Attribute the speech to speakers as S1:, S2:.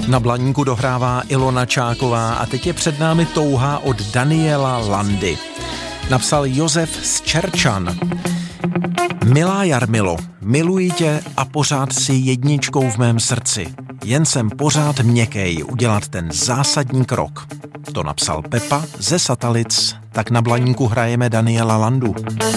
S1: Na Blaníku dohrává Ilona Čáková a teď je před námi touha od Daniela Landy. Napsal Josef z Čerčan. Milá Jarmilo, miluji tě a pořád si jedničkou v mém srdci. Jen jsem pořád měkkej udělat ten zásadní krok. To napsal Pepa ze Satalic, tak na Blaníku hrajeme Daniela Landu.